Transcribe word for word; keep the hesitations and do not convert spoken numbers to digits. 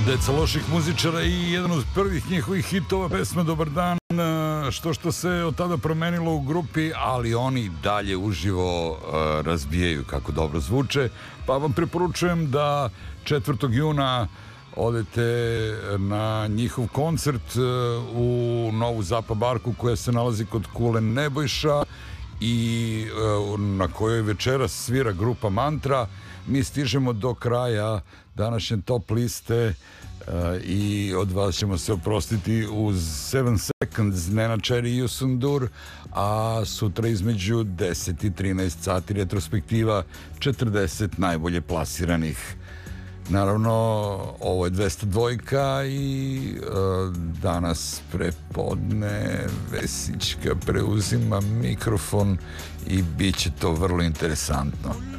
Deca loših muzičara i jedan od prvih njihovih hitova pesma Dobar dan, što što se od tada promenilo u grupi, ali oni dalje uživo uh, razbijaju kako dobro zvuče, pa vam preporučujem da četvrtog juna odete na njihov koncert uh, u Novu Zapa Barku koja se nalazi kod Kule Nebojša i uh, na kojoj večeras svira grupa Mantra. Mi stižemo do kraja današnje top liste uh, i od vas ćemo se oprostiti uz Seven Seconds, Nenad Čeri i Usundur, a sutra između deset i trinaest sati retrospektiva četrdeset najbolje plasiranih. Naravno, ovo je dvesta dva i uh, danas prepodne Vesićka preuzima mikrofon i bit će to vrlo interesantno.